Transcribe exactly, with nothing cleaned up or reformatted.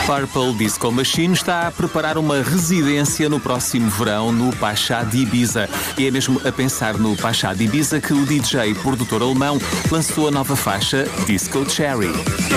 Purple Disco Machine está a preparar uma residência no próximo verão no Pachá de Ibiza. E é mesmo a pensar no Pachá de Ibiza que o D J e produtor alemão lançou a nova faixa Disco Cherry.